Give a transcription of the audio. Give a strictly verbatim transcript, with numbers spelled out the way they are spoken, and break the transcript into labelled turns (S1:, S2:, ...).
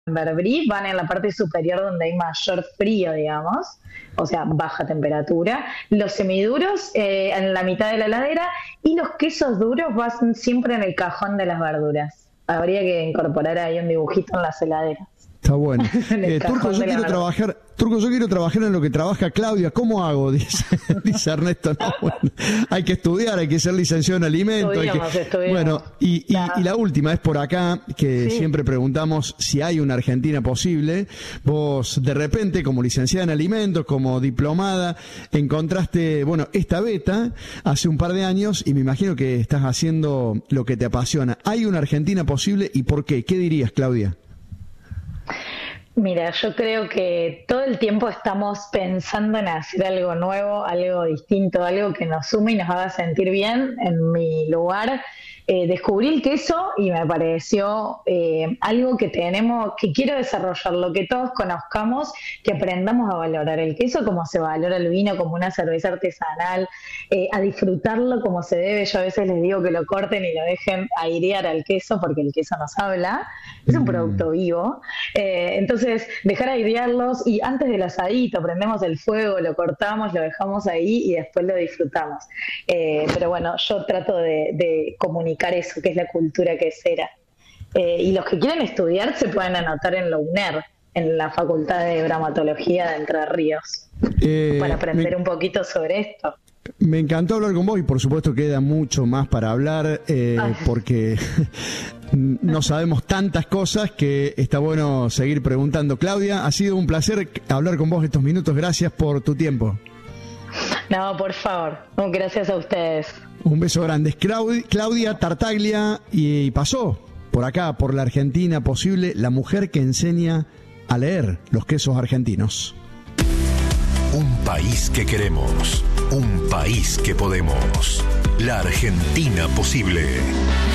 S1: Brie van en la parte superior donde hay mayor frío, digamos, o sea, baja temperatura. Los semiduros eh, en la mitad de la heladera, y los quesos duros van siempre en el cajón de las verduras. Habría que incorporar ahí un dibujito en las heladeras.
S2: Está bueno. Eh, Turco, yo quiero trabajar, Turco, yo quiero trabajar en lo que trabaja Claudia. ¿Cómo hago? Dice, dice Ernesto. No, bueno, hay que estudiar, hay que ser licenciado en alimentos.
S1: Estudiamos,
S2: que,
S1: estudiamos.
S2: Bueno, y, y, y la última es por acá, que sí. Siempre preguntamos si hay una Argentina posible. Vos, de repente, como licenciada en alimentos, como diplomada, encontraste, bueno, esta beta hace un par de años, y me imagino que estás haciendo lo que te apasiona. ¿Hay una Argentina posible y por qué? ¿Qué dirías, Claudia?
S1: Mira, yo creo que todo el tiempo estamos pensando en hacer algo nuevo, algo distinto, algo que nos sume y nos haga sentir bien. En mi lugar, eh, descubrí el queso y me pareció eh, algo que tenemos, que quiero desarrollarlo, que todos conozcamos, que aprendamos a valorar el queso como se valora el vino, como una cerveza artesanal, eh, a disfrutarlo como se debe. Yo a veces les digo que lo corten y lo dejen airear al queso, porque el queso nos habla, es un producto vivo. Eh, entonces, dejar airearlos, y antes del asadito prendemos el fuego, lo cortamos, lo dejamos ahí y después lo disfrutamos. Eh, pero bueno, yo trato de, de comunicar eso, que es la cultura quesera. Eh, y los que quieren estudiar se pueden anotar en la U N E R, en la Facultad de Bromatología de Entre Ríos, eh, para aprender me... un poquito sobre esto.
S2: Me encantó hablar con vos, y por supuesto queda mucho más para hablar, eh, porque no sabemos tantas cosas que está bueno seguir preguntando. Claudia, ha sido un placer hablar con vos estos minutos. Gracias por tu tiempo.
S1: No, por favor. Gracias a ustedes.
S2: Un beso grande. Claudia, Claudia Tartaglia, y pasó por acá, por la Argentina posible, la mujer que enseña a leer los quesos argentinos.
S3: Un país que queremos, un país que podemos. La Argentina posible.